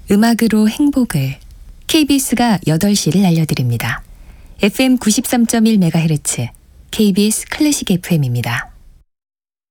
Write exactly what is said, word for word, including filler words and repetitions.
음악으로 행복을 케이비에스가 여덟 시를 알려드립니다. 에프엠 구십삼 점 일 메가헤르츠 케이비에스 클래식 에프엠입니다.